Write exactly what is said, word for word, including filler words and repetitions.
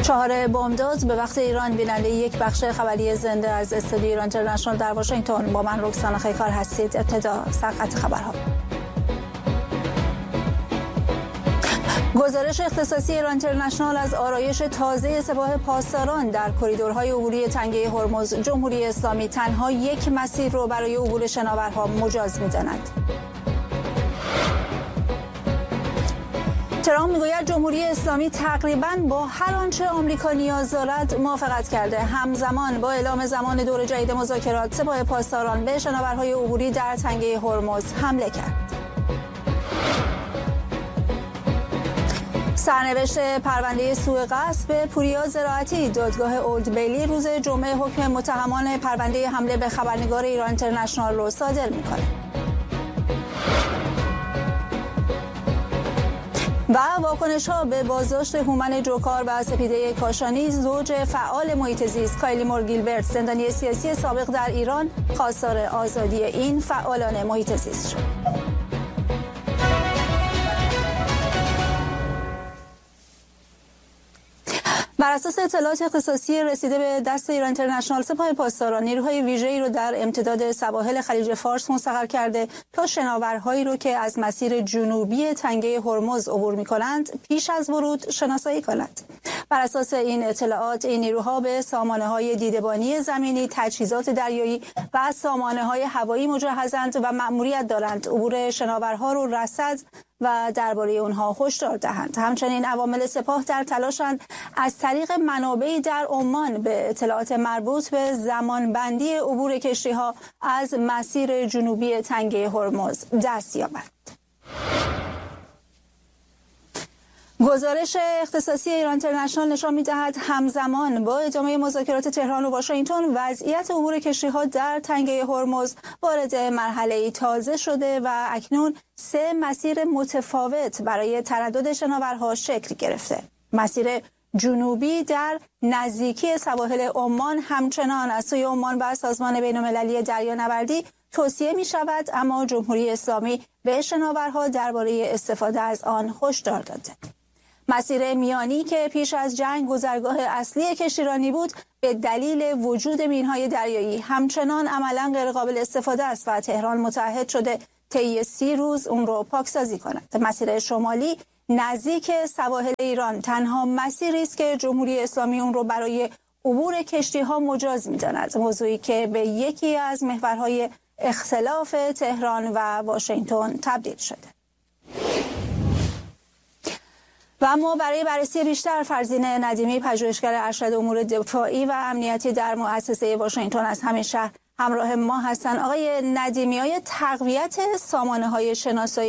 چهار بامداد به وقت ایران بیننده یک بخش خبری زنده از استودیو ایران اینترنشنال در واشنگتن با من رکسانا خیکار هستید. ابتدا سرخط خبرها. گزارش اختصاصی ایران اینترنشنال از آرایش تازه سپاه پاسداران در کریدورهای عبوری تنگه هرمز. جمهوری اسلامی تنها یک مسیر رو برای عبور شناورها مجاز می‌داند. ترامپ میگوید جمهوری اسلامی تقریباً با هر آنچه آمریکا نیاز دارد موافقت کرده. همزمان با اعلام زمان دور جدید مذاکرات، سپاه پاسداران به شناورهای عبوری در تنگه هرمز حمله کرد. سرنوشت پرونده سوء قصد به پوریا زراعتی. دادگاه اولد بیلی روز جمعه حکم متهمان پرونده حمله به خبرنگار ایران اینترنشنال رو صادر می‌کند. و واکنش‌ها به بازداشت هومن جوکار و سپیده کاشانی، زوج فعال محیط زیست کایلی مور گیلبرت، زندانی سیاسی سابق در ایران، خواستار آزادی این فعالان محیط زیست شد. بر اساس اطلاعات اختصاصی رسیده به دست ایران اینترنشنال، سپاه پاسداران نیروهای ویژه‌ای رو در امتداد سواحل خلیج فارس مستقر کرده تا شناورهایی رو که از مسیر جنوبی تنگه هرمز عبور می‌کنند پیش از ورود شناسایی کند. بر اساس این اطلاعات، این نیروها به سامانه‌های دیدبانی زمینی، تجهیزات دریایی و سامانه‌های هوایی مجهزند و مأموریت دارند عبور شناورها رو رصد و درباره اونها هشدار دهند. همچنین عوامل سپاه در تلاشند از طریق منابعی در عمان به اطلاعات مربوط به زمانبندی عبور کشتی‌ها از مسیر جنوبی تنگه هرمز دست یابند. گزارش اختصاصی ایران اینترنشنال نشان می‌دهد همزمان با ادامه مذاکرات تهران و واشنگتن، وضعیت عبور کشتی‌ها در تنگه هرمز وارد مرحله‌ای تازه شده و اکنون سه مسیر متفاوت برای تردد شناورها شکل گرفته. مسیر جنوبی در نزدیکی سواحل عمان همچنان از سوی عمان و سازمان بین‌المللی دریانوردی توصیه می شود، اما جمهوری اسلامی به شناورها درباره استفاده از آن هشدار داده. مسیر میانی که پیش از جنگ گذرگاه اصلی کشتیرانی بود، به دلیل وجود مینهای دریایی همچنان عملاً غیرقابل استفاده است و تهران متعهد شده طی سی روز اون رو پاکسازی کند. مسیر شمالی نزدیک سواحل ایران تنها مسیری است که جمهوری اسلامی اون رو برای عبور کشتی‌ها مجاز می‌داند، موضوعی که به یکی از محورهای اختلاف تهران و واشنگتن تبدیل شده. و اما برای بررسی بیشتر، فرزین ندیمی، پژوهشگر ارشد امور دفاعی و امنیتی در مؤسسه واشنگتن از همین شهر همراه ما هستند. آقای ندیمی، آیا تقویت سامانه‌های شناسایی